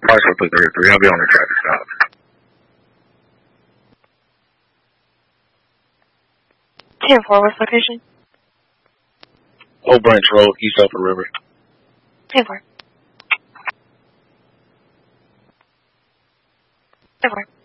Partial put 33. I'll be on the traffic stop. Ten four, what's location? Old Branch Road, East Upper River. 10-4. 10-4.